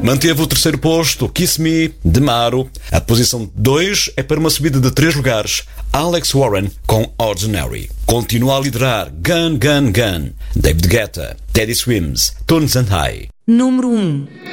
Manteve o terceiro posto Kiss Me, de Maro. A posição 2 é para uma subida de 3 lugares, Alex Warren com Ordinary. Continua a liderar Gun Gun Gun, David Guetta, Teddy Swims, Tones and I. Número 1.